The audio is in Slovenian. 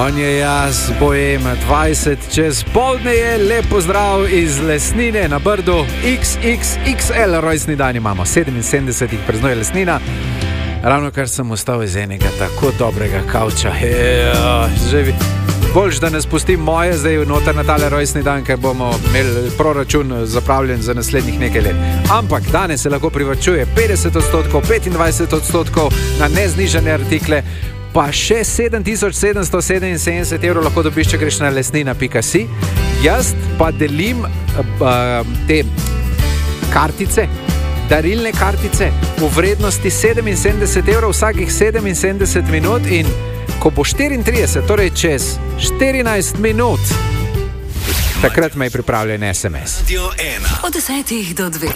On je jaz, Bojem, 20 čez poldne je, lep pozdrav iz Lesnine na Brdu, XXXL rojstni dan imamo, 77 jih praznuje Lesnina. Ravno kar sem ustal iz enega tako dobrega kavča, boljš da ne spustim moje zdaj noter na tale rojstni dan, ker bomo imeli proračun zapravljen za naslednjih nekaj let. Ampak danes se lahko privarčuje 50%, 25% na neznižane artikle, pa še 7777 evrov lahko dobiš, če greš na lesnina.si. Jaz pa delim te kartice, darilne kartice v vrednosti 77 evrov vsakih 77 minut in ko bo 34, torej čez 14 minut, takrat me je pripravljen SMS. Od 10 do 2.